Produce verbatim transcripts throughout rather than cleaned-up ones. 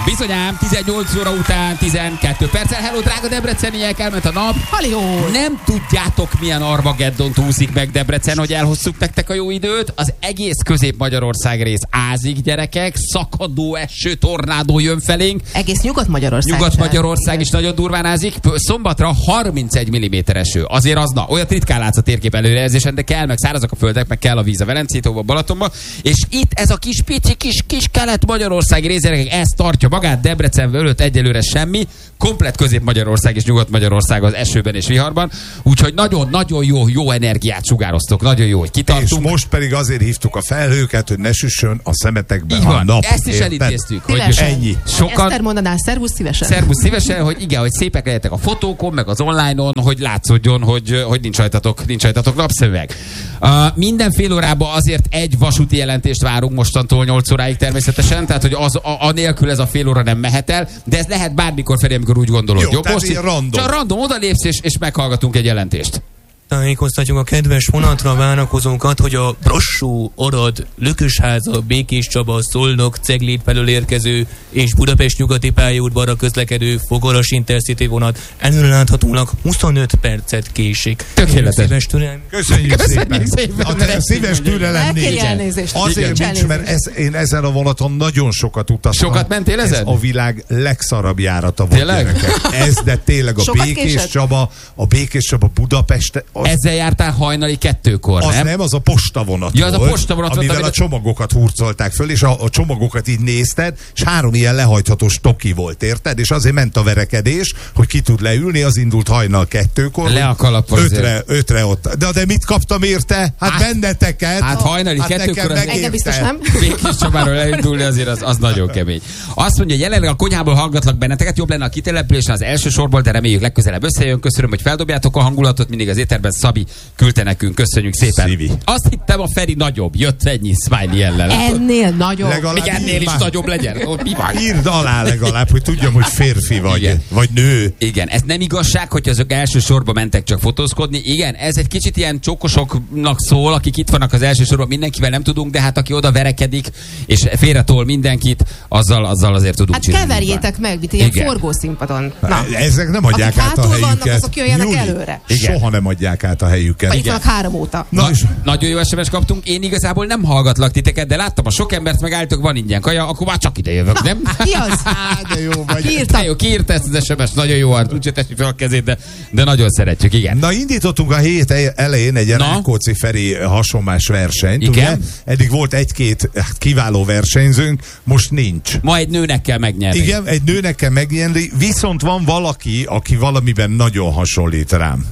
Bizonyám, tizennyolc óra után tizenkettő perccel. Hello, drága debreceniek, elment a nap. Haló! Nem tudjátok, milyen Armageddont úszik meg Debrecen, hogy elhosszuk nektek a jó időt. Az egész Közép-Magyarország rész ázik, gyerekek. Szakadó eső, tornádó jön felénk. Egész Nyugat-Magyarország. Nyugat-Magyarország is nagyon durván ázik. Szombatra harmincegy milliméter eső. Azért az, na, olyat ritkán látsz a térkép előrejelzésen, de kell, meg szárazak a földek, meg kell a víz a Velencétóba, Balatonba. És itt ez a kis pici, kis, kis kelet-magyarországi rész, gyerekek, ez tartja magát. Debrecen fölött egyelőre semmi. Komplet Közép-Magyarország és Nyugat-Magyarország az esőben és viharban. Úgyhogy nagyon-nagyon jó, jó energiát sugároztok. Nagyon jó, hogy kitartunk. És most pedig azért hívtuk a felhőket, hogy ne süssön a szemetekbe Így a van. nap. Ezt is Érted? elintéztük. Hogy ennyi. Sokan... Eszter mondaná, szervusz szívesen. Szervusz szívesen, hogy igen, hogy szépek legyetek a fotókon, meg az online-on, hogy látszódjon, hogy, hogy nincs rajtatok, nincs rajtatok napszöveg. Uh, minden fél órában azért egy vasúti jelentést várunk mostantól nyolc óráig természetesen, tehát hogy az, a, a nélkül ez a fél óra nem mehet el, de ez lehet bármikor felé, amikor úgy gondolod. Jó, Jó, tehát most ilyen random. Csak random odalépsz, és, és meghallgatunk egy jelentést. Tájékoztatjuk a kedves vonatra várakozókat, hogy a Brassó, Arad, Lökösháza, Békés Csaba, Szolnok, Ceglét felől érkező és Budapest nyugati pályaudvarra közlekedő Fogaras Intercity vonat előreláthatólag huszonöt percet késik. Tökéletes. Szíves türelem. Köszönjük, Köszönjük szépen. szépen. A te szíves türelem Elkérj nincs. elnézést. Azért Igen. nincs, mert ez, én ezen a vonaton nagyon sokat utaztam. Sokat mentél ezen? Ez a világ legszarabb járata volt. Tényleg? Gyerekek. Ez, de tényleg a Sokat Békés késett? Csaba, a Békés Csaba Budapest, az, Ezzel jártál hajnali kettőkor, az nem? nem, az a postavonat Ja, az a volt, postavonat volt, amivel amit- a csomagokat hurcolták föl, és a, a csomagokat így nézted, és három ilyen lehajtható stoki volt, érted? És azért ment a verekedés, hogy ki tud leülni, az indult hajnal kettőkor. Le a kalapot ötre, ötre ott. De, de mit kaptam érte? Hát, Hát- benneteket. hát hajnali kettőkor nekem az- megérte. Engem biztos nem. Békés Csabáról elindulni azért az, az nagyon kemény. Azt mondja, jelenleg a konyhából hallgatlak benneteket, jobb lenne a kitelepülésen az első sorból, de reméljük legközelebb összejön. Köszönöm, hogy feldobjátok a hangulatot, mindig az éterben Szabi küldte nekünk, köszönjük szépen. Szívi. Azt hittem, a Feri nagyobb, jött ennyi smiley jellel. Ennél nagyobb. Legalább Még ennél írd is már- nagyobb legyen. Ó, mi van? Írd alá legalább, hogy tudjam, hogy férfi vagy, Igen. vagy nő. Igen, ez nem igazság, hogy azok első sorba mentek csak fotózkodni. Igen, ez egy kicsit ilyen csókosoknak szól, akik itt vannak az első sorban, mindenkivel nem tudunk, de hát aki oda verekedik, és félretol mindenkit, azzal, azzal azért tudunk Hát csinálni. keverjétek meg, mint ilyen Igen. forgószínpadon. Na. Ezek nem adják Akik át a hátul vannak, helyüket. azok jöjjenek Júli, előre. Igen. Soha nem adják át a helyüket. Vagy itt vannak három óta. Na, és Nagyon jó es em es kaptunk, én igazából nem hallgatlak titeket, de láttam a sok embert megálltok, van ingyen kaja, akkor már csak ide jövök, nem? Ki az? de jó vagy. Kiírtam. De jó, kiírta ezt az es em es, nagyon jó arc, úgyse teszi fel a kezét, de, de nagyon szeretjük, igen. Na, indítottunk a hét elején egy Na? Rákóczi Feri hasonlás versenyt. Igen. Ugye? Eddig volt egy-két hát, kiváló versenyzőnk, most nincs. Ma egy nőnek kell megnyerni. Igen, egy nőnek kell megnyerni, viszont van valaki, aki valamiben nagyon hasonlít rám.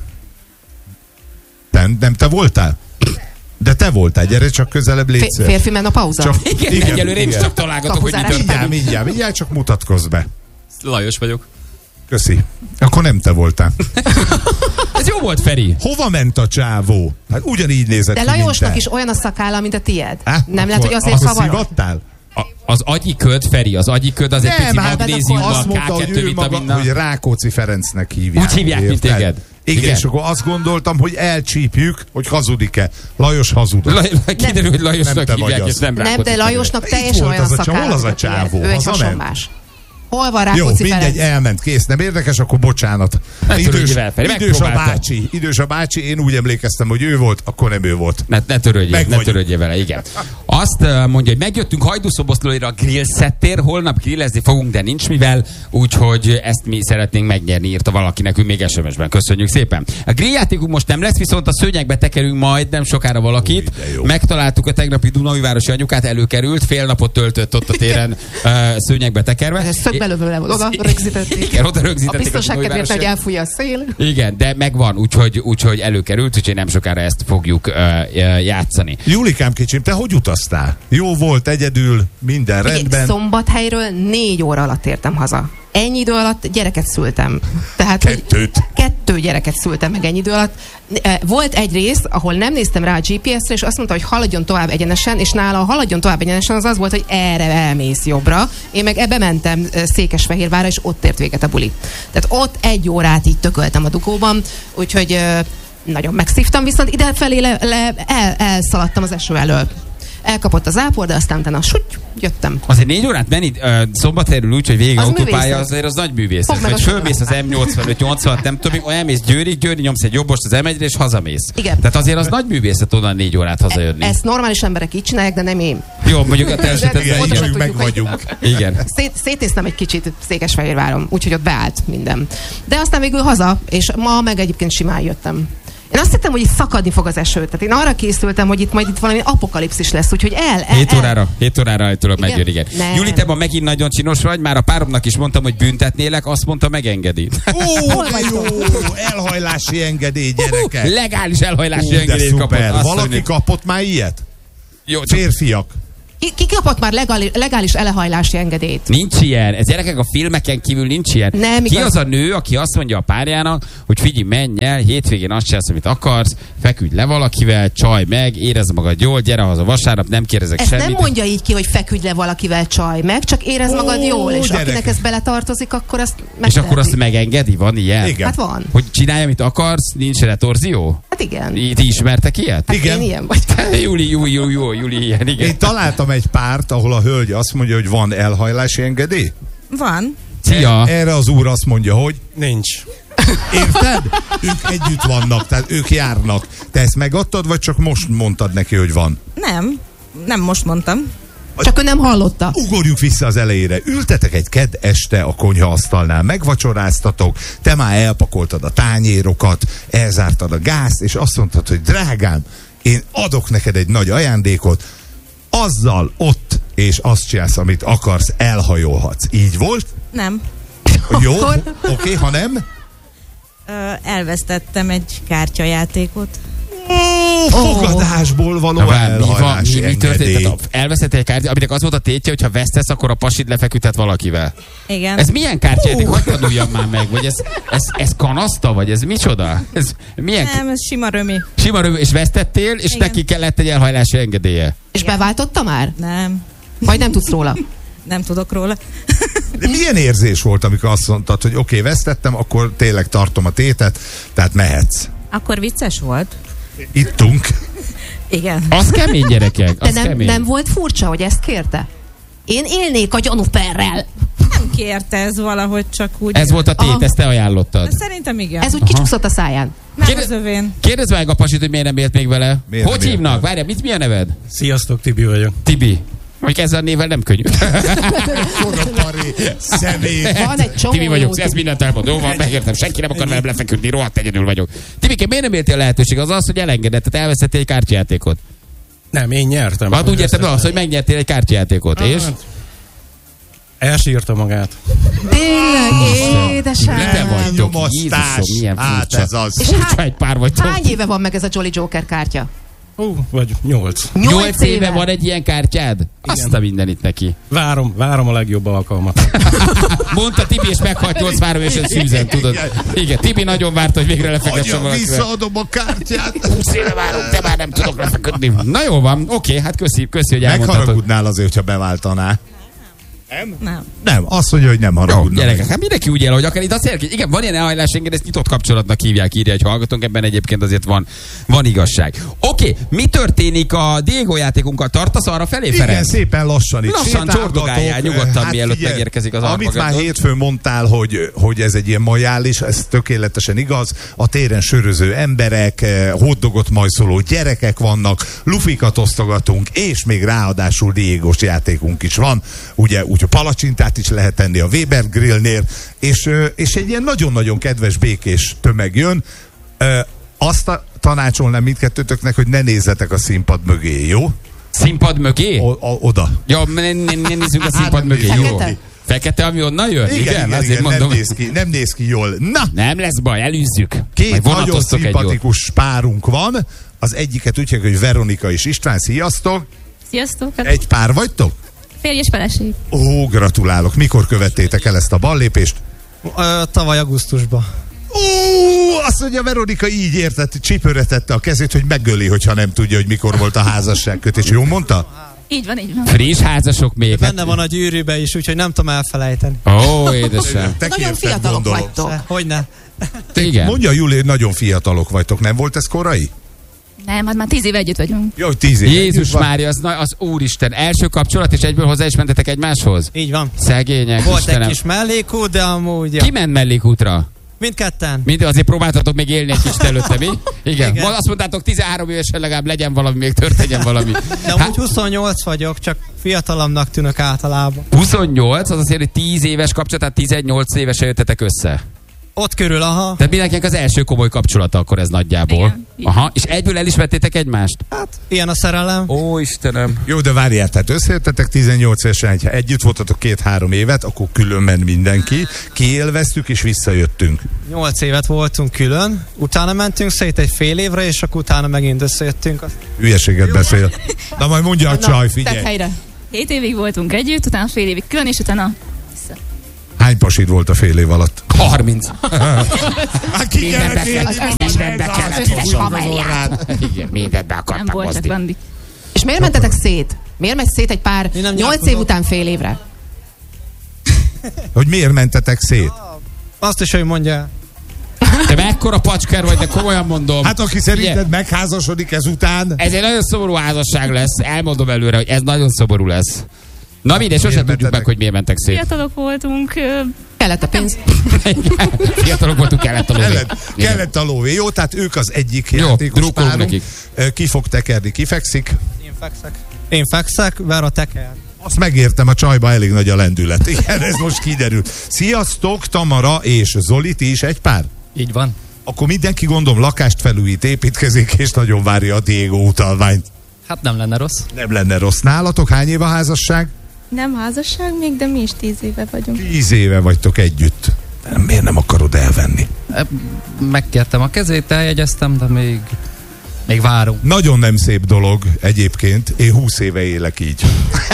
Te, nem te voltál? De te voltál, gyere csak közelebb, légy Fé- szíves. Férfi men a pauza? Igen, igen, igen, egyelőre én is igen. csak találgatok, hogy mi Kapuzárás. történik. Mindjárt, mindjárt, mindjárt, csak mutatkozz be. Lajos vagyok. Köszi. Akkor nem te voltál. Ez jó volt, Feri. Hova ment a csávó? Hát ugyanígy nézett De ki, mint Lajosnak te. is olyan a szakálla, mint a tied. Há? Nem lehet, hogy Akkor azért azt kavarod? szivattál? A, az agyi köd, Feri, az agyi köd az egy pici hát magnéziummal, azt mondta, ká hogy kettő ő maga, vitaminnal. hogy Rákóczi Ferencnek hívják. Úgy hívják, mint érted? téged. Igen, Igen. és akkor azt gondoltam, hogy elcsípjük, hogy hazudik-e. Lajos hazudott. Laj, kiderül, hogy Nem Lajosnak te vagy hívják, az. és nem Nem, Rákóczi de Feri. Lajosnak Itt teljesen volt olyan az a csávó, szakálla, hol az a mint a tied. csávó? Ő egy Hazament? hasonlás. Hol van Jó, Rákóczi mindegy, Ferenc? elment, kész. Nem érdekes, akkor bocsánat. Ne Idős, törődj vele, Feri, idős a megpróbálta. bácsi, idős a bácsi, én úgy emlékeztem, hogy ő volt, akkor nem ő volt. Ne, ne törődjél, Meg ne vagyunk. törődjél vele, igen. Azt uh, mondja, hogy megjöttünk Hajdúszoboszlóira a grill szettér, holnap grillezni fogunk, de nincs mivel, úgyhogy ezt mi szeretnénk megnyerni, írta valaki nekünk még es em es-ben. Köszönjük szépen. A grilljátékunk most nem lesz, viszont a szőnyegbe tekerünk majd nem sokára valakit. Új, de jó. Megtaláltuk a tegnapi Dunaújvárosi anyukát, előkerült, fél napot töltött ott a téren uh, szőnyegbe tekerve. Ez szögbelövőle oda rögzítették. Igen, oda A rögzítették. biztonság kedvéért, hogy Dunaújvárosi- elfújja a szél. Igen, de megvan, úgyhogy, úgyhogy előkerült, úgyhogy nem sokára ezt fogjuk uh, uh, játszani. Julikám kicsim, te hogy utaztál? Jó volt, egyedül, minden Figyelj, rendben. Szombathelyről négy óra alatt értem haza. Ennyi idő alatt gyereket szültem. Tehát, hogy Kettőt. kettő gyereket szültem meg ennyi idő alatt. Eh, Volt egy rész, ahol nem néztem rá a gé pé es-re, és azt mondta, hogy haladjon tovább egyenesen, és nála a haladjon tovább egyenesen az az volt, hogy erre elmész jobbra. Én meg ebbe mentem eh, Székesfehérvárra, és ott ért véget a buli. Tehát ott egy órát így tököltem a dugóban, úgyhogy eh, nagyon megszívtam, viszont idefelé le, le, el, elszaladtam az eső elől. elkapott az ápor, de aztán utána suty, jöttem. Azért négy órát menni uh, Szombathelyrül úgy, hogy végig Az autópálya, művészet. azért az nagy művészet. Fogd meg Vagy a fölmész az em nyolcvanöt nyolcvan, nem tudom, olyan elmész Győrig, Győri nyomsz egy jobbost az em egyre, és hazamész. Igen. Tehát azért az nagy művészet onnan négy órát hazajönni. Ezt normális emberek így csinálják, de nem én. Jó, mondjuk a te esetedben Igen, Ott így sem igen. meg tudjuk, hogy- vagyunk. Igen. Szét, szétnéztem egy kicsit Székesfehérváron, úgyhogy ott beállt minden. De aztán végül haza, és ma meg egyébként simán jöttem. Én azt hittem, hogy itt szakadni fog az eső. Tehát én arra készültem, hogy itt majd itt valami apokalipszis lesz, úgyhogy el, el, hét el. órára, hét órára el tudod Igen? megjön, igen. Nem. Júli, te ma megint nagyon csinos vagy, már a páromnak is mondtam, hogy büntetnélek, azt mondta, megengedi. Ó, de jó! Elhajlási engedély, gyerekek! Legális elhajlási Ú, de engedélyt kapott. szuper. Azt Valaki mondja, kapott már ilyet? jó, csak Férfiak. Ki, ki kapott már legális, legális elehajlási engedélyt? nincs ilyen. Ez gyerekek a filmeken kívül nincs ilyen. Nem Ki igaz. az a nő, aki azt mondja a párjának, hogy figyelj, menj el, hétvégén azt csinálsz, amit akarsz, feküdj le valakivel, csaj meg, érezd magad jól, gyere haza vasárnap, nem kérdezek Ezt semmit. nem mondja így ki, hogy feküdj le valakivel, csaj meg, csak érezd Ó, magad jól, és gyerekek. akinek ez beletartozik, akkor azt És megteheti. akkor azt megengedi? Van ilyen? Igen. Hát van. Hogy csinálj, amit akarsz, nincs retorzió? Hát igen. Ti ti ismertek ilyet? Hát Igen. én ilyen vagy. Júli, Júli, Júli, Júli, Júli, ilyen, igen. Én találtam egy párt, ahol a hölgy azt mondja, hogy van elhajlási engedély. Van. Szia! Erre az úr azt mondja, hogy Nincs. érted? Ők együtt vannak, tehát ők járnak. Te ezt megadtad, vagy csak most mondtad neki, hogy van? Nem. Nem most mondtam. Csak ő nem hallotta. Ugorjuk vissza az elejére. Ültetek egy kedd este a konyhaasztalnál, megvacsoráztatok, te már elpakoltad a tányérokat, elzártad a gázt, és azt mondtad, hogy drágám, én adok neked egy nagy ajándékot, azzal ott, és azt csinálsz, amit akarsz, elhajolhatsz. Így volt? Nem. Jó? Akkor- Oké, ha nem? Ö, elvesztettem egy kártyajátékot. Ó, fogadásból való Na, várj, mi, van, elhajlási mi, mi történt? engedély. Tehát elvesztettél egy kártyát, aminek az volt a tétje, hogy ha vesztesz, akkor a pasid lefeküdhet valakivel. Igen. Ez milyen kártyájáték? Hogy tanuljam már meg? Vagy ez, ez, ez kanaszta? Vagy ez micsoda? Ez milyen Nem, ez sima römi. sima röv, és vesztettél, és Igen. neki kellett egy elhajlási engedélye. És beváltotta már? Nem. Vagy nem tudsz róla? Nem tudok róla. De milyen érzés volt, amikor azt mondtad, hogy oké, okay, vesztettem, akkor tényleg tartom a tétet, tehát mehetsz. Akkor vicces volt. Ittunk. Igen. Az kemény, gyerekek, De az nem, kemény. nem volt furcsa, hogy ezt kérte? Én élnék a gyanúperrel. Nem kérte ez valahogy csak úgy. Ez volt a tét, Aha. ezt te ajánlottad. Szerintem igen. Ez úgy kicsúszott a száján. Nem Kérde- az övén. Kérdezd meg a pasit, hogy miért nem élt még vele. Miért Hogy nem élt hívnak? meg? Várjál, mit, mi a neved? Sziasztok, Tibi vagyok. Tibi. Hogy ezzel a névvel nem könnyű. Sorapari személy. Van egy csomó Tibi vagyok, jó ez Tibi. mindent elmondom, van, megértem, senki nem akar velem lefeküdni, rohadt egyedül vagyok. Tibike, miért nem éltél a lehetőség? Az az, hogy elengedett, tehát elvesztettél egy kártyajátékot. Nem, én nyertem. Hát úgy értem, az, hogy megnyertél egy kártyajátékot, és? Hát, elsírta magát. Tényleg, édesem. Te vagytok, Nyomasztás. Jézusom, milyen Hát furcsa. ez az. És Furcsa egy pár vagytok. Hány éve van meg ez a Jolly Joker kártya? Ú, vagy nyolc. Nyolc éve van egy ilyen kártyád? Azt a mindenit neki. Várom, várom a legjobb alkalmat. Mondta Tibi, és meghalt nyolc várom, és egy szűzen, tudod. Igen, Tibi nagyon várta, hogy végre lefeküdjön Anya, valakivel. visszaadom a kártyát. húsz éve várom, te már nem tudok lefeküdni. Na jó van, oké, hát köszi, köszi, hogy elmondhatod. Megharagudnál azért, hogyha beváltanál. Nem. Nem, azt mondja, hogy nem Jó, haragudna. gyerekek, hát mindenki úgy él, hogy akár itt azt érkezik. Igen, van ilyen elhajlás enged, ezt nyitott kapcsolatnak hívják, írja egy hallgatónk, ebben egyébként azért van, van igazság. Oké, mi történik a Diego játékunkkal? Tartasz arra felé, Igen, Ferenc? szépen lassan itt Lassan sétálgatok. csordogáljál nyugodtan, mielőtt figyelj, megérkezik az Amit már Armageddon. hétfőn mondtál, hogy, hogy ez egy ilyen majális, ez tökéletesen igaz. A téren söröző emberek, eh, hotdogot majszoló gyerekek vannak, lufikat osztogatunk, és még ráadásul Diégos játékunk is van. Ugye, úgy a palacsintát is lehet tenni a Weber Grillnél, és, eh, és egy ilyen nagyon-nagyon kedves, békés tömeg jön. Eh, Azt a, tanácsolnám mindkettőtöknek, hogy ne nézzetek a színpad mögé, jó? Színpad mögé? O, o, oda. Ja, ne, ne, ne nézzük a színpad nem mögé, jó? Fekete? Fekete, ami onnan jön? Igen, igen, igen, azért igen mondom. nem, néz ki, nem néz ki jól. Na, Nem lesz baj, elűzzük. két Majd nagyon vonatoztok egy jót. szimpatikus párunk van. Az egyiket úgy hívják, hogy Veronika és István. Sziasztok! Sziasztok! Egy pár vagytok? Férj és feleség. Ó, gratulálok. Mikor követtétek el ezt a ballépést? Ö, tavaly augusztusban. Ó, azt mondja, Veronika így értett, csipőretette a kezét, hogy megöli, hogyha nem tudja, hogy mikor volt a házasságkötés. Jó mondta? Így van, így van. Friss házasok még. Benne van a gyűrűbe is, úgyhogy nem tudom elfelejteni. Ó, édesem. Te Nagyon kérted, fiatalok gondolom. vagytok. Hogyne? Igen. Mondja, Júli, nagyon fiatalok vagytok. Nem volt ez korai? Nem, hát már tíz éve együtt vagyunk. Jó, hogy tíz év. Jézus Mária, az, na- az Úristen. Első kapcsolat, és egyből hozzá is mentetek egymáshoz? Így van. Szegények, Volt Istenem. egy kis mellékút, de amúgy... Ja. Ki ment mellékútra? Mindketten. Mind, azért próbáltatok még élni egy kicsit előtte, mi? Igen. Igen. Ma azt mondtátok, tizenhárom évesen legalább legyen valami, még történjen valami. De amúgy huszonnyolc vagyok, csak fiatalabbnak tűnök általában. huszonnyolc, az azt jelenti, hogy tíz éves kapcsolat, tehát tizennyolc évesen jöttetek össze. Ott körül, aha. Tehát mindenkinek az első komoly kapcsolata akkor ez nagyjából. Igen. Aha, és egyből elismertétek egymást? Hát, ilyen a szerelem. Ó, Istenem. Jó, de várjál, tehát összejöttetek tizennyolc évesen, ha együtt voltatok két-három évet, akkor külön ment mindenki, kiélveztük és visszajöttünk. Nyolc évet voltunk külön, utána mentünk szét egy fél évre, és akkor utána megint összejöttünk. Azt... Hülyeséget beszél. Na majd mondja a csaj, Tedd figyelj. helyre. Hét évig voltunk együtt, utána fél évig külön, és utána vissza. Hány pasid volt a fél év alatt? harminc. Hát ki kellett élni, Az összes- az összes haverját. Igen, mindent be Nem akartam voltak, hozni. Bandi. És miért mentetek szét? Miért megy szét egy pár Én nem nyolc év nyilatkozom. után fél évre? Hogy miért mentetek szét? Azt is, hogy mondja. Te mekkora pacsker vagy, de komolyan mondom. Hát aki szerinted megházasodik ezután, Ez egy nagyon szomorú házasság lesz. Elmondom előre, hogy ez nagyon szomorú lesz. Na mindegy, sosem tudjuk mentetek? meg, hogy miért mentek szét. Fiatalok voltunk, ö, Kellett a pénz. Fiatalok voltunk, kellett a lóvé. kellett, kellett a lóvé. Jó, tehát ők az egyik Jó, játékos drukkolunk párunk. nekik. Ö, Ki fog tekerni, ki fekszik? Én fekszek. Én fekszek, Vera teker. Azt megértem, a csajba elég nagy a lendület. Igen, ez most kiderül. Sziasztok, Tamara és Zoli, ti is egy pár? Így van. Akkor mindenki gondolom lakást felújít, építkezik, és nagyon várja a Diego utalványt. Hát nem lenne rossz. Nem lenne rossz. Nálatok hány év a házasság? nem házasság még, de mi is tíz éve vagyunk. Tíz éve vagytok együtt. Nem, miért nem akarod elvenni? Megkértem a kezét, eljegyeztem, de még, még várunk. Nagyon nem szép dolog egyébként. Én húsz éve élek így.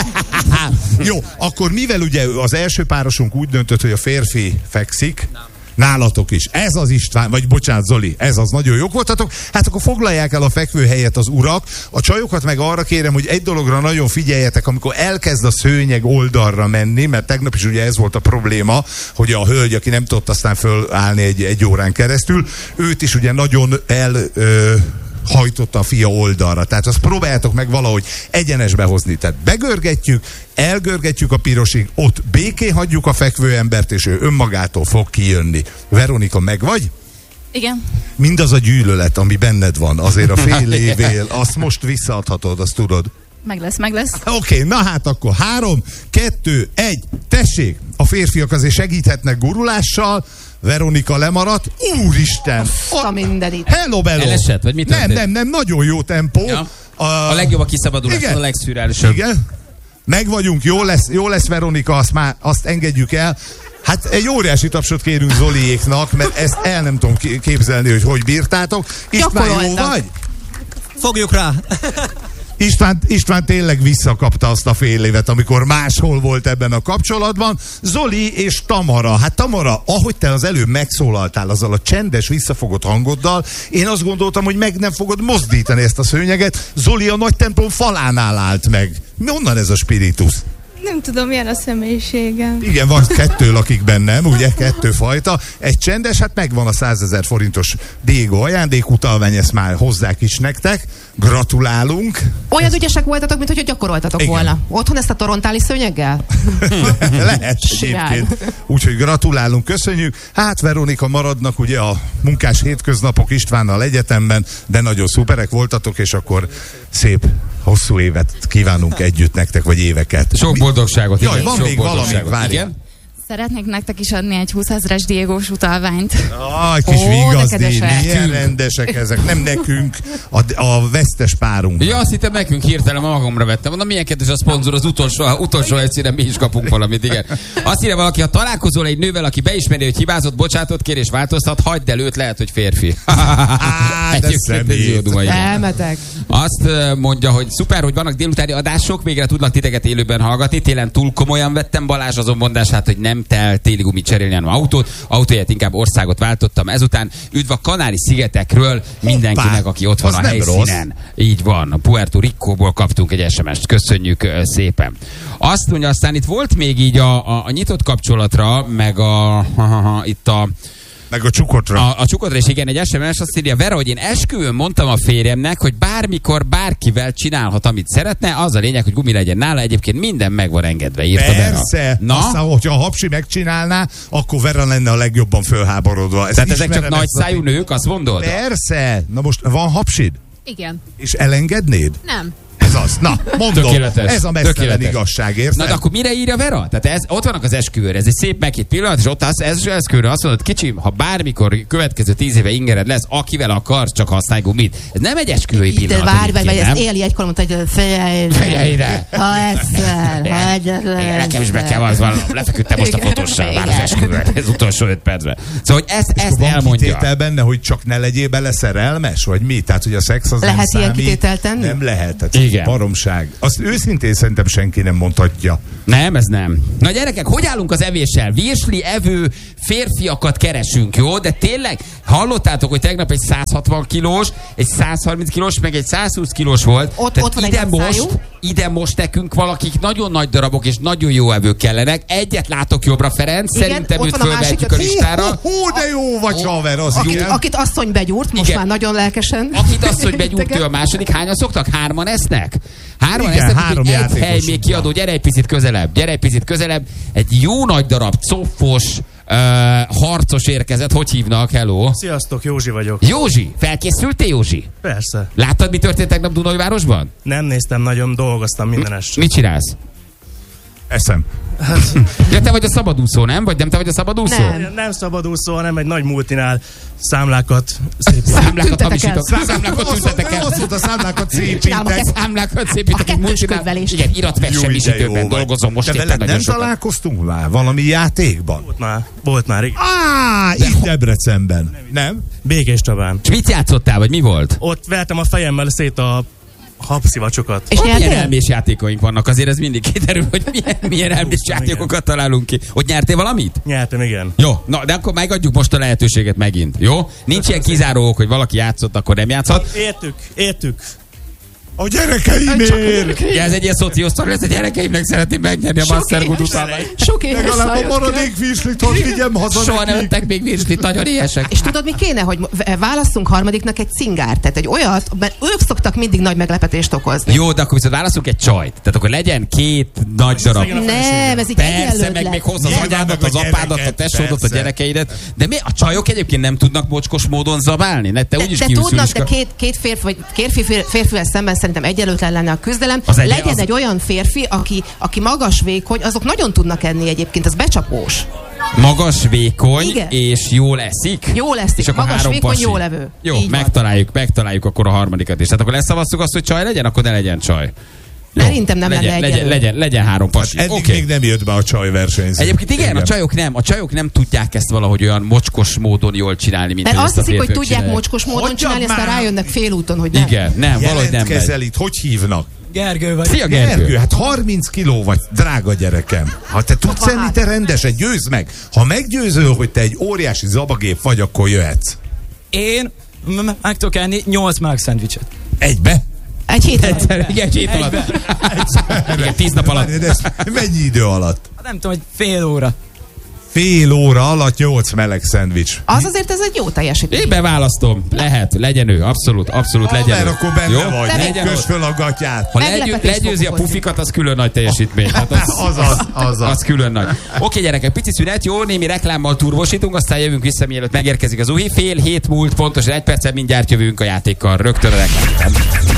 Jó, akkor mivel ugye az első párosunk úgy döntött, hogy a férfi fekszik, nálatok is. Ez az István, vagy bocsánat, Zoli, ez az, nagyon jók voltatok. Hát akkor foglalják el a fekvőhelyet az urak. A csajokat meg arra kérem, hogy egy dologra nagyon figyeljetek, amikor elkezd a szőnyeg oldalra menni, mert tegnap is ugye ez volt a probléma, hogy a hölgy, aki nem tudott aztán fölállni egy, egy órán keresztül, őt is ugye nagyon el... Ö, hajtotta a fia oldalra. Tehát azt próbáljátok meg valahogy egyenesbe hozni. Tehát begörgetjük, elgörgetjük a pirosig, ott béké hagyjuk a fekvőembert, és ő önmagától fog kijönni. Veronika, meg vagy? Igen. Mindaz a gyűlölet, ami benned van, azért a fél évél, azt most visszaadhatod, azt tudod. Meg lesz, meg lesz. Oké, okay, na hát akkor három, kettő, egy, tessék! A férfiak azért segíthetnek gurulással, Veronika lemaradt. Úristen! A mindenit. Hello, bello! Elesett, vagy mi Nem, történt? nem, nem, nagyon jó tempó. Ja. A, A legjobb a kiszabadulás, Igen. a legszürreálisabb. Igen. Meg vagyunk, jó lesz, jó lesz Veronika, azt már azt engedjük el. Hát egy óriási tapsot kérünk Zoliéknak, mert ezt el nem tudom képzelni, hogy hogy bírtátok. István, jó Gyakoroltak. vagy? Fogjuk rá. István, István tényleg visszakapta azt a fél évet, amikor máshol volt ebben a kapcsolatban. Zoli és Tamara. Hát Tamara, ahogy te az előbb megszólaltál azzal a csendes, visszafogott hangoddal, én azt gondoltam, hogy meg nem fogod mozdítani ezt a szőnyeget. Zoli a nagy templom falánál állt meg. Mi onnan ez a spiritus? Nem tudom, milyen a személyiségem. Igen, van kettő lakik bennem, ugye, kettő fajta. Egy csendes, hát megvan a százezer forintos Diego ajándékutalvány, ezt már hozzák is nektek. Gratulálunk. Olyan ügyesek voltatok, mint hogy gyakoroltatok Igen. volna. Otthon ezt a torontáli szőnyeggel? Lehet Simán. egyébként. Úgyhogy gratulálunk, köszönjük. Hát Veronika, maradnak ugye a munkás hétköznapok Istvánnal egyetemben, de nagyon szuperek voltatok, és akkor szép hosszú évet kívánunk együtt nektek, vagy éveket. Sok boldogságot. Jaj, igen, van sok még valami, boldogságot. várj. Igen? Szeretnék nektek is adni egy húszezres Diegós utalványt. Aj, kis Ó, vigazdi, nekedesek. milyen rendesek ezek, nem nekünk, a, a vesztes párunk. Ja, azt hittem nekünk hirtelen magamra vettem. Mondom, milyen kedves a szponzor, az utolsó, utolsó egyszerűen mi is kapunk valamit, igen. Azt írja valaki, ha találkozol egy nővel, aki beismeri, hogy hibázott, bocsátot kér és változtat, hagyd el őt, lehet, hogy férfi. Á, de Egyébként ez jó szemét. duma, igen. Elmetek. Azt ö, mondja, hogy szuper, hogy vannak délutáni adások, végre tudlak titeket élőben hallgatni. Télen túl komolyan vettem Balázs azon mondását, hogy nem kell téli gumit cserélni, hanem autót. Autóját inkább országot váltottam ezután. Üdv a Kanári-szigetekről mindenkinek, aki ott van az a nem helyszínen. Így van. A Puerto Ricóból kaptunk egy es em est. Köszönjük ö, szépen. Azt mondja, aztán itt volt még így a, a, a nyitott kapcsolatra, meg a, ha, ha, ha, itt a Meg a csukotra. A, a csukotra is igen, egy es em es azt írja, Vera, hogy én esküvőn mondtam a férjemnek, hogy bármikor bárkivel csinálhat, amit szeretne, az a lényeg, hogy gumi legyen nála, egyébként minden meg van engedve, írta Vera. Persze. Na? Aztán, hogyha a hapsi megcsinálná, akkor Vera lenne a legjobban fölháborodva. Ezt Tehát ezek csak ismerem, nagy ezt a- szájú nők, azt mondod? Persze. Na most van hapsid? Igen. És elengednéd? Nem. Ez az. Na, mondom. Tökéletes. Ez a mesztelen Tökéletes. igazság, érted? Na de akkor mire írja Vera? Tehát ez, ott vannak az esküvőre, ez egy szép meghitt pillanat, és ott az ez, esküvőre azt mondod, kicsim, ha bármikor következő tíz éve ingered lesz, akivel akarsz, csak használj gumit. Ez nem egy esküvői De pillanat. várj, vagy, vagy egyébként, ezt nem? éli egykor mondta, hogy fejeire. Fejeire. Ha egyszer, ha egyetlen. Nekem is be kell az van, lefeküdtem most a fotóssal már az esküvőre, ez utolsó öt percre. Szóval, hogy ezt, ezt Van elmondja. kitétel benne, hogy csak ne legyél bele szerelmes, vagy mi? Tehát, hogy a szex az Lehet nem ilyen számít. kitételt tenni? Nem lehet. Hát Igen. baromság. Azt őszintén szerintem senki nem mondhatja. Nem, ez nem. Na gyerekek, hogy állunk az evéssel? Virsli evő férfiakat keresünk, jó? De tényleg hallottátok, hogy tegnap egy száz hatvan kilós, egy száz harminc kilós, meg egy száz húsz kilós volt. Ott- Tehát ott van egy ide nagy most, szájú. ide most nekünk valakik nagyon nagy darabok és nagyon jó evők kellenek. Egyet látok jobbra, Ferenc, Igen, szerintem ott őt van a fölvehetjük a másik, listára. Hú, hú, de jó vagy, haver, az Akit, igen. akit asszony begyúrt, most Igen. már nagyon lelkesen. Akit azt, hogy begyújt Igen. ő a második, hányan szoktak? Hárman esznek? Hárman Igen, esznek, három úgyhogy egy játékosunk hely még van. kiadó, gyere egy picit közelebb, gyere egy picit közelebb. Egy jó nagy darab, coffos, uh, harcos érkezett, hogy hívnak? Hello? Sziasztok, Józsi vagyok. Józsi, felkészültél Józsi? Persze. Láttad, mi történt tegnap Dunajvárosban? Nem néztem nagyon, dolgoztam minden este. Mit csinálsz? Eszem. Ja, te vagy a szabadúszó, nem? Vagy nem te vagy a szabadúszó? Nem. Nem szabadúszó, hanem egy nagy multinál számlákat szép. Számlákat Tüntetek hamisítok. el. Számlákat tüntetek el. Azt mondta, számlákat Csinálom a szépítek. kettős- Számlákat A szépítek. kettős multinál. könyvelést. Igen, Jó, de iratversemisítőben jó vagy. dolgozom most De éppen veled nagyon nem sokat. találkoztunk már valami játékban? Volt már, volt már, igen. Á, itt Debrecenben. Nem? Békés Csabán. És mit játszottál, vagy mi volt? Ott vertem a fejemmel szét a habszivacsokat. És Milyen nyertél? elmés játékoink vannak, azért ez mindig kiderül, hogy milyen, milyen elmés Igen. játékokat találunk ki. Hogy nyertél valamit? Nyertem, igen. Jó, na, de akkor megadjuk most a lehetőséget megint, jó? Nincs ilyen kizáró ok, hogy valaki játszott, akkor nem játszhat. Értük, értük. A gyerekeimért! Ja, ez egy ilyen szociosztori, ez a gyerekeimnek szeretném megnyerni a Sok Mastergood éves. utalványt. Sok éves Legalább a szájat maradék virslit, hogy vigyem haza Soha nem nekik. ettek még virslit, nagyon éhesek. És tudod, mi kéne, hogy v- válasszunk harmadiknak egy cingárt, tehát egy olyat, mert ők szoktak mindig nagy meglepetést okozni. Jó, de akkor viszont válaszunk egy csajt. Tehát akkor legyen két nagy darab. legyen a Nem, ez így Persze, egyenlőd meg lesz. még hozz az Nyilván anyádat, meg az a apádat, a gyereket, tesódat, a persze. gyerekeidet. De mi a csajok egyébként nem tudnak mocskos módon zabálni? Ne, te De, úgyis de kiülsz tudnak, de üliska- két, két férfi, vagy férfi, férfivel szemben szerintem egyenlőtlen lenne a küzdelem. Az egy- Legyen az- egy olyan férfi, aki, aki magas, vékony, azok nagyon tudnak enni egyébként, az becsapós. Magas, vékony, Igen. és jól eszik. Jól eszik, És akkor magas, három vékony, pasi. jó levő. Jó, Így van. megtaláljuk, megtaláljuk akkor a harmadikat is. Tehát akkor leszavazzuk azt, hogy csaj legyen, akkor ne legyen csaj. Jó, Szerintem nem legyen, lenne legyen, egyenlő. legyen, legyen három pasi. Eddig Oké. még nem jött be a csajverseny. Egyébként igen, a csajok nem, a csajok nem tudják ezt valahogy olyan mocskos módon jól csinálni, mint Mert hogy azt ezt a hiszik, hogy férfiak tudják csinálják. mocskos módon Hogyan csinálni, aztán már? rájönnek félúton, hogy nem. Igen, nem, valahogy nem megy. Jelentkezel itt, hogy hívnak? Gergő vagy. Szia, Gergő! Gergő, hát harminc kiló vagy, drága gyerekem. Ha te tudsz Hát. enni, te rendesen, győzd meg. Ha meggyőzöl, hogy te egy óriási zabagép vagy, akkor jöhetsz. Én m- m- meg tudok enni nyolc márk szendvicset. Egybe? Egy hét alatt. Egyszer, igen, egy hét alatt. Igen, tíz nap alatt. Várj, de ez mennyi idő alatt? Hát nem tudom, hogy fél óra. Fél óra alatt nyolc meleg szendvics. Az azért ez egy jó teljesítmény. Én beválasztom. Lehet, legyen ő. Abszolút, abszolút legyen Mert ő. akkor benne Jó? vagy. Te Legyen Kös ott. föl a gatyát. Ha Meglepetést legyő, legyőzi a fog okozni. pufikat, az külön nagy teljesítmény. Hát az, Azaz, azaz. az külön nagy. Oké, gyerekek, pici szünet, jó, némi reklámmal turvosítunk, aztán jövünk vissza, mielőtt megérkezik az uhi. Fél hét múlt, pontosan egy percen mindjárt jövünk a játékkal. Rögtön a reklám.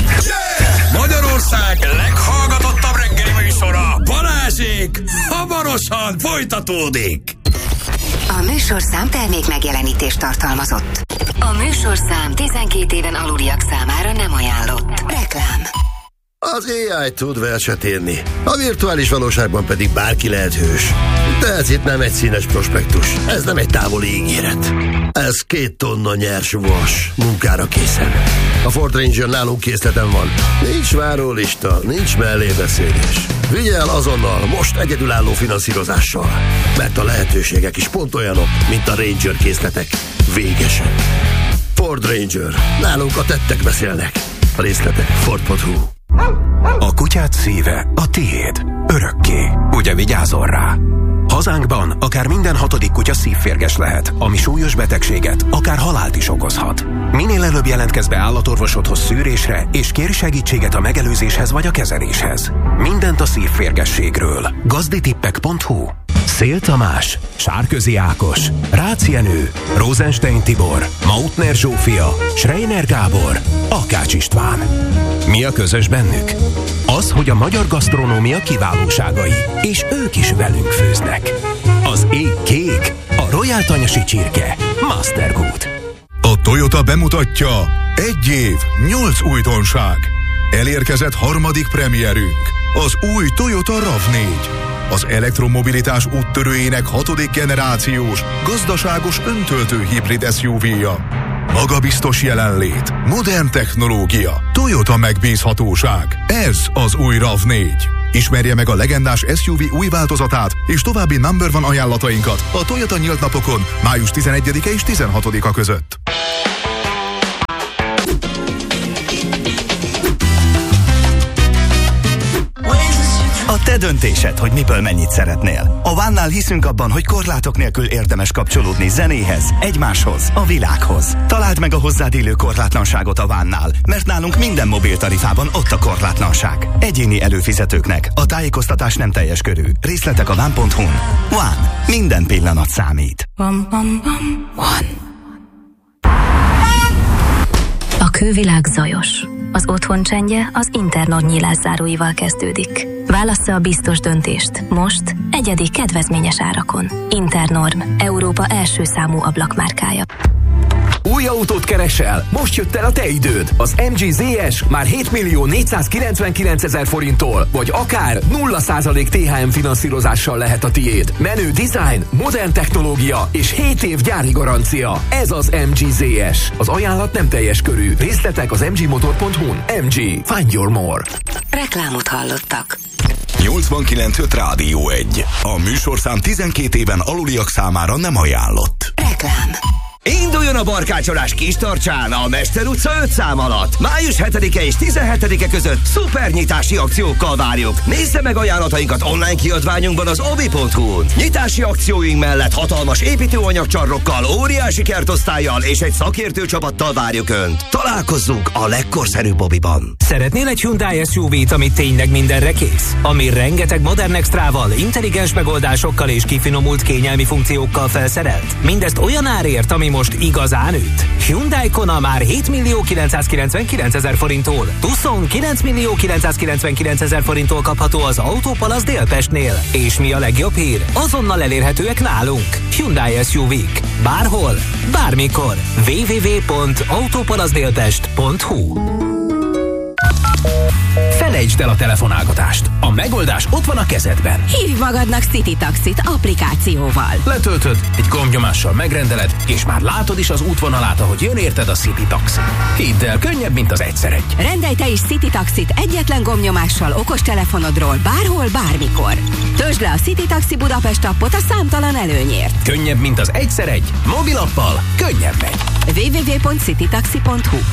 Magyarország leghallgatottabb reggeli műsora, Balázsék, hamarosan folytatódik. A műsorszám termék megjelenítést tartalmazott. A műsorszám tizenkét éven aluliak számára nem ajánlott. Reklám. Az á i tud verset írni, a virtuális valóságban pedig bárki lehet hős. De ez itt nem egy színes prospektus, ez nem egy távoli ígéret. Ez két tonna nyers vas, munkára készen. A Ford Ranger nálunk készleten van. Nincs várólista, nincs mellébeszélés. Vigye el azonnal, most egyedülálló finanszírozással. Mert a lehetőségek is pont olyanok, mint a Ranger készletek. Végesen. Ford Ranger. Nálunk a tettek beszélnek. A részletek Ford pont hu. A kutyád szíve a tiéd. Örökké. Ugye vigyázol rá? Hazánkban akár minden hatodik kutya szívférges lehet, ami súlyos betegséget, akár halált is okozhat. Minél előbb jelentkezz be állatorvosodhoz szűrésre, és kérj segítséget a megelőzéshez vagy a kezeléshez. Mindent a szívférgességről. gazditippek pont hu. Szél Tamás, Sárközi Ákos, Rácz Jenő, Rosenstein Tibor, Mautner Zsófia, Schreiner Gábor, Akács István. Mi a közös bennük? Az, hogy a magyar gasztronómia kiválóságai, és ők is velünk főznek. Az ég kék, a Royal Tanyasi csirke, Mastergood. A Toyota bemutatja: egy év, nyolc újdonság. Elérkezett harmadik premierünk, az új Toyota ráv négy. Az elektromobilitás úttörőjének hatodik generációs, gazdaságos öntöltő hibrid es u vé-ja. Magabiztos jelenlét, modern technológia, Toyota megbízhatóság. Ez az új ráv négy. Ismerje meg a legendás es u vé új változatát és további number one ajánlatainkat a Toyota nyílt napokon május tizenegyedike és tizenhatodika között. A te döntésed, hogy miből mennyit szeretnél. A Vánnál hiszünk abban, hogy korlátok nélkül érdemes kapcsolódni zenéhez, egymáshoz, a világhoz. Találd meg a hozzád illő korlátlanságot a Vánnál, mert nálunk minden mobiltarifában ott a korlátlanság. Egyéni előfizetőknek a tájékoztatás nem teljes körű. Részletek a ván pont hu-n. Ván. Minden pillanat számít. Van, van, van, van. A külvilág zajos. Az otthon csendje az Internorm nyílászáróival kezdődik. Válassza a biztos döntést. Most egyedi kedvezményes árakon. Internorm, Európa első számú ablakmárkája. Új autót keresel? Most jött el a te időd. Az em gé zé es már hét millió négyszázkilencvenkilencezer forinttól, vagy akár nulla százalék té há em finanszírozással lehet a tiéd. Menő design, modern technológia és hét év gyári garancia. Ez az em gé zé es. Az ajánlat nem teljes körű. Részletek az em gé motor pont hu-n. em gé. Find your more. Reklámot hallottak. nyolcvankilenc öt Rádió egy. A műsorszám tizenkét éven aluliak számára nem ajánlott. Reklám. Induljon a barkácsolás Kistarcsán a Mester utca öt szám alatt. május hetedike és tizenhetedike között szuper akciókkal várjuk. Nézze meg ajánlatainkat online kiadványunkban az obi pont hu-n. Nyitási akcióink mellett hatalmas építőanyagcsarnokkal, óriási kertosztállyal és egy szakértő csapattal várjuk Önt. Találkozzunk a legkorszerűbb Obiban. Szeretnél egy Hyundai es u vé-t, ami tényleg mindenre kész? Ami rengeteg modern extrával, intelligens megoldásokkal és kifinomult kényelmi funkciókkal felszerelt? Mindezt olyan árért, ami most igazán üt. Hyundai Kona már hét millió kilencszázkilencvenkilencezer forinttól, Tucson kilenc millió kilencszázkilencvenkilencezer forinttól kapható az Autópalasz Délpestnél. És mi a legjobb hír? Azonnal elérhetőek nálunk. Hyundai es u vé-k. Bárhol, bármikor. double-u double-u double-u pont autopalaszdélpest pont hu. Felejtsd el a telefonálgatást. A megoldás ott van a kezedben. Hívj magadnak City Taxit applikációval. Letöltöd, egy gombnyomással megrendeled, és már látod is az útvonalát, ahogy jön érted a City Taxi. Hidd el, könnyebb, mint az egyszer egy. Rendelj te is City Taxit egyetlen gombnyomással okostelefonodról bárhol, bármikor. Töltsd le a City Taxi Budapest appot a számtalan előnyért. Könnyebb, mint az egyszer egy. Mobilappal könnyebb megy. double-u double-u double-u pont citytaxi pont hu.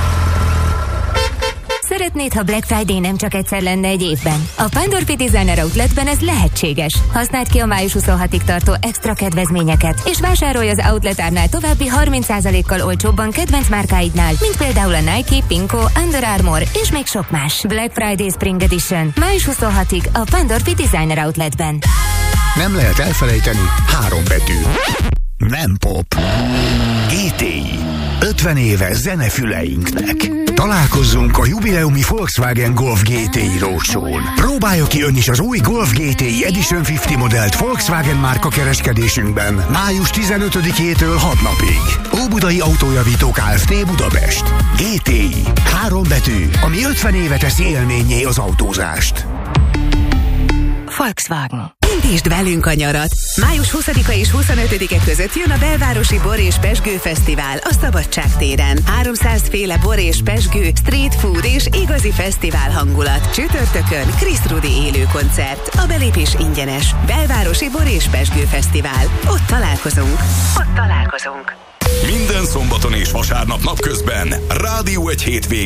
Szeretnéd, ha Black Friday nem csak egyszer lenne egy évben? A Pandora Designer Outletben ez lehetséges. Használd ki a május huszonhatodikáig tartó extra kedvezményeket, és vásárolj az Outlet árnál további harminc százalékkal olcsóbban kedvenc márkáidnál, mint például a Nike, Pinko, Under Armour és még sok más. Black Friday Spring Edition. május huszonhatodikáig a Pandora Designer Outletben. Nem lehet elfelejteni három betű. Nem pop. gé té i. ötven éve zenefüleinknek. Találkozzunk a jubileumi Volkswagen Golf gé té i Roadshow-n. Próbálja ki ön is az új Golf gé té i Edition ötven modellt Volkswagen márka kereskedésünkben május tizenötödikétől hat napig. Óbudai Autójavító Kft. Budapest. gé té i. Három betű, ami ötven éve teszi élménnyé az autózást. Volkswagen. Indítsd velünk a nyarat! május huszadika és huszonötödike között jön a Belvárosi Bor és Pezsgő Fesztivál a Szabadság téren. háromszáz féle bor és pezsgő, street food és igazi fesztivál hangulat. Csütörtökön Chris Rudi élő koncert. A belépés ingyenes. Belvárosi Bor és Pezsgő Fesztivál. Ott találkozunk. Ott találkozunk. Minden szombaton és vasárnap napközben Rádió egy hétvége.